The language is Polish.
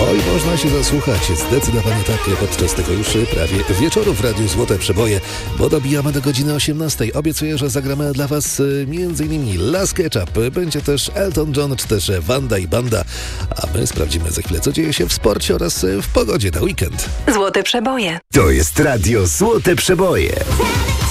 Oj, można się zasłuchać, zdecydowanie tak, podczas tego już prawie wieczoru w Radiu Złote Przeboje, bo dobijamy do godziny 18. Obiecuję, że zagramy dla Was m.in. Las Ketchup, będzie też Elton John, czy też Wanda i Banda, a my sprawdzimy za chwilę, co dzieje się w sporcie oraz w pogodzie na weekend. Złote Przeboje. To jest Radio Złote Przeboje.